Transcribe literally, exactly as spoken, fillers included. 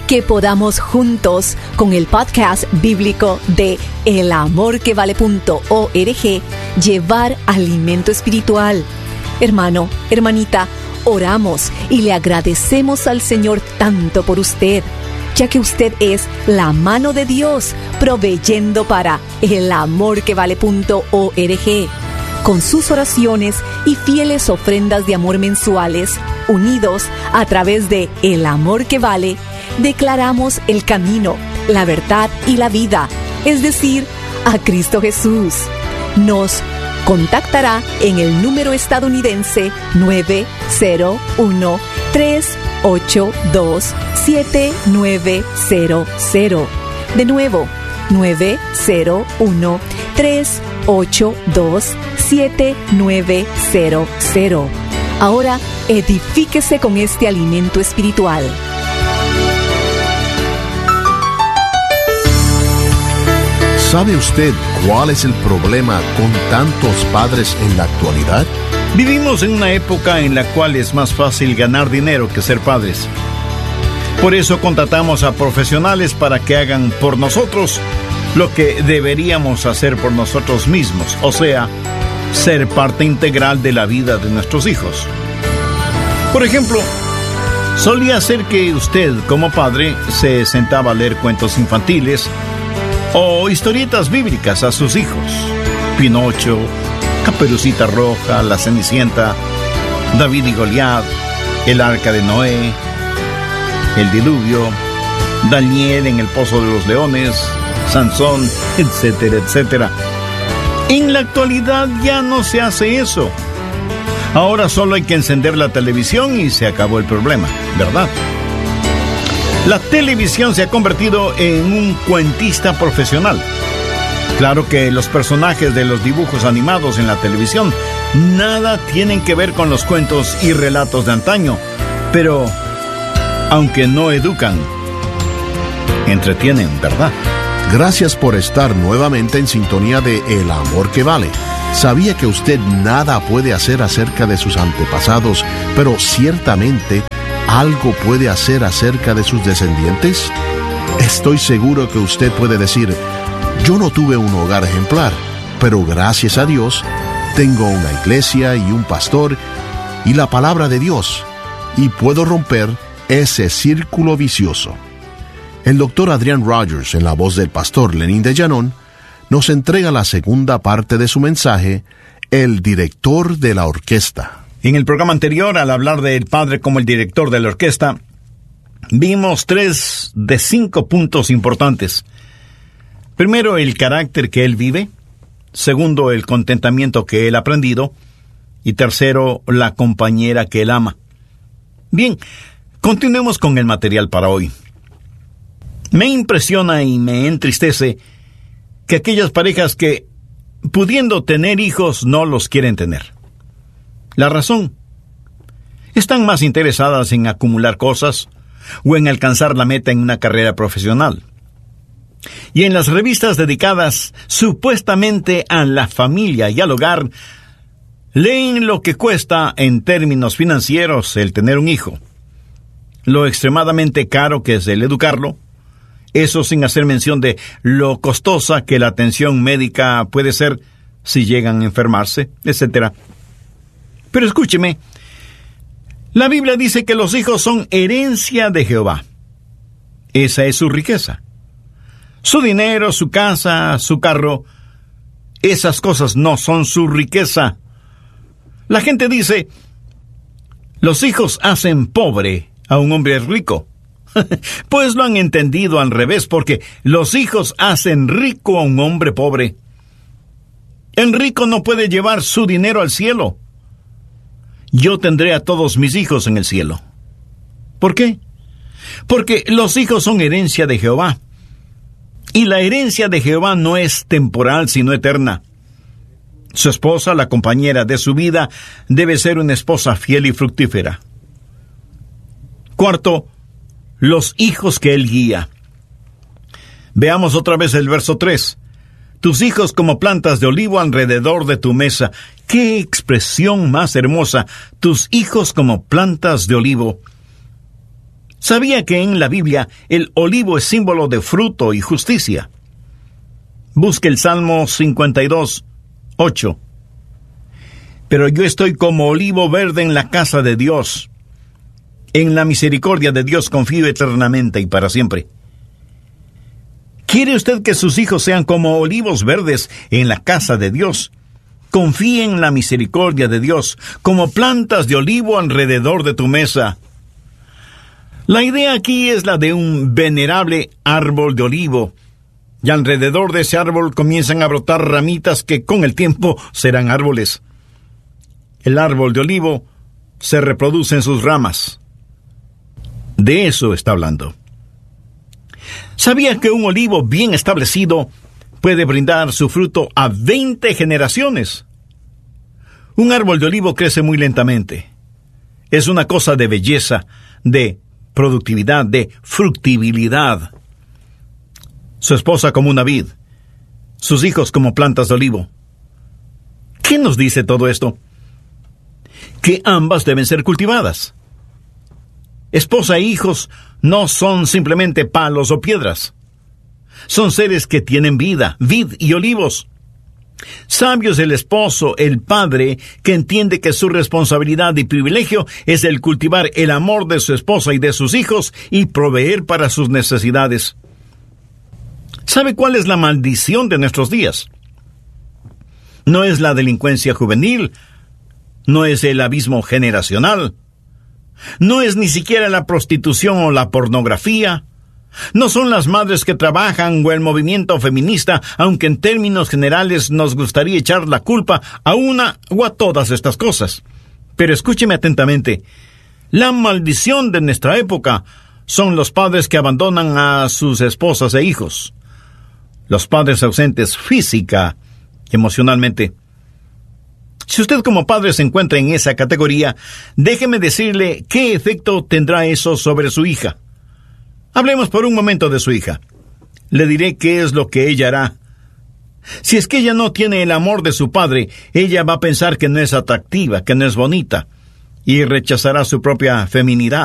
que podamos juntos con el podcast bíblico de el amor que vale punto org llevar alimento espiritual. Hermano, hermanita, oramos y le agradecemos al Señor tanto por usted, ya que usted es la mano de Dios proveyendo para el amor que vale punto org. Con sus oraciones y fieles ofrendas de amor mensuales, unidos a través de El Amor que Vale, declaramos el camino, la verdad y la vida, es decir, a Cristo Jesús. Nos contactará en el número estadounidense nueve cero uno, tres ocho dos, siete nueve cero cero. De nuevo, nueve cero uno, tres ocho dos, siete nueve cero cero. Ahora, edifíquese con este alimento espiritual. ¿Sabe usted cuál es el problema con tantos padres en la actualidad? Vivimos en una época en la cual es más fácil ganar dinero que ser padres. Por eso contratamos a profesionales para que hagan por nosotros lo que deberíamos hacer por nosotros mismos, o sea, ser parte integral de la vida de nuestros hijos. Por ejemplo, solía ser que usted, como padre, se sentaba a leer cuentos infantiles o historietas bíblicas a sus hijos. Pinocho, Caperucita Roja, La Cenicienta, David y Goliat, el Arca de Noé, el Diluvio, Daniel en el Pozo de los Leones, Sansón, etcétera, etcétera. En la actualidad ya no se hace eso. Ahora solo hay que encender la televisión y se acabó el problema, ¿verdad? La televisión se ha convertido en un cuentista profesional. Claro que los personajes de los dibujos animados en la televisión nada tienen que ver con los cuentos y relatos de antaño, pero aunque no educan, entretienen, ¿verdad? Gracias por estar nuevamente en sintonía de El Amor que Vale. ¿Sabía que usted nada puede hacer acerca de sus antepasados, pero ciertamente algo puede hacer acerca de sus descendientes? Estoy seguro que usted puede decir, yo no tuve un hogar ejemplar, pero gracias a Dios, tengo una iglesia y un pastor y la palabra de Dios, y puedo romper ese círculo vicioso. El doctor Adrian Rogers, en la voz del pastor Lenín de Llanón, nos entrega la segunda parte de su mensaje, El director de la orquesta. En el programa anterior, al hablar del padre como el director de la orquesta, vimos tres de cinco puntos importantes. Primero, el carácter que él vive. Segundo, el contentamiento que él ha aprendido. Y tercero, la compañera que él ama. Bien, continuemos con el material para hoy. Me impresiona y me entristece que aquellas parejas que, pudiendo tener hijos, no los quieren tener. La razón: están más interesadas en acumular cosas o en alcanzar la meta en una carrera profesional. Y en las revistas dedicadas supuestamente a la familia y al hogar, leen lo que cuesta en términos financieros el tener un hijo, lo extremadamente caro que es el educarlo, eso sin hacer mención de lo costosa que la atención médica puede ser si llegan a enfermarse, etcétera. Pero escúcheme, la Biblia dice que los hijos son herencia de Jehová. Esa es su riqueza. Su dinero, su casa, su carro, esas cosas no son su riqueza. La gente dice, los hijos hacen pobre a un hombre rico. Pues lo han entendido al revés, porque los hijos hacen rico a un hombre pobre. El rico no puede llevar su dinero al cielo. Yo tendré a todos mis hijos en el cielo. ¿Por qué? Porque los hijos son herencia de Jehová. Y la herencia de Jehová no es temporal, sino eterna. Su esposa, la compañera de su vida, debe ser una esposa fiel y fructífera. Cuarto, los hijos que él guía. Veamos otra vez el verso tres. Tus hijos como plantas de olivo alrededor de tu mesa. ¡Qué expresión más hermosa! Tus hijos como plantas de olivo. ¿Sabía que en la Biblia el olivo es símbolo de fruto y justicia? Busque el Salmo cincuenta y dos, ocho. Pero yo estoy como olivo verde en la casa de Dios. En la misericordia de Dios confío eternamente y para siempre. ¿Quiere usted que sus hijos sean como olivos verdes en la casa de Dios? Confíe en la misericordia de Dios, como plantas de olivo alrededor de tu mesa. La idea aquí es la de un venerable árbol de olivo, y alrededor de ese árbol comienzan a brotar ramitas que con el tiempo serán árboles. El árbol de olivo se reproduce en sus ramas. De eso está hablando. ¿Sabía que un olivo bien establecido puede brindar su fruto a veinte generaciones? Un árbol de olivo crece muy lentamente. Es una cosa de belleza, de productividad, de fructibilidad. Su esposa como una vid, sus hijos como plantas de olivo. ¿Qué nos dice todo esto? Que ambas deben ser cultivadas. Esposa e hijos no son simplemente palos o piedras. Son seres que tienen vida, vid y olivos. Sabio es el esposo, el padre, que entiende que su responsabilidad y privilegio es el cultivar el amor de su esposa y de sus hijos y proveer para sus necesidades. ¿Sabe cuál es la maldición de nuestros días? No es la delincuencia juvenil, no es el abismo generacional, no es ni siquiera la prostitución o la pornografía, no son las madres que trabajan o el movimiento feminista, aunque en términos generales nos gustaría echar la culpa a una o a todas estas cosas. Pero escúcheme atentamente. La maldición de nuestra época son los padres que abandonan a sus esposas e hijos. Los padres ausentes física y emocionalmente. Si usted como padre se encuentra en esa categoría, déjeme decirle qué efecto tendrá eso sobre su hija. Hablemos por un momento de su hija. Le diré qué es lo que ella hará. Si es que ella no tiene el amor de su padre, ella va a pensar que no es atractiva, que no es bonita, y rechazará su propia feminidad.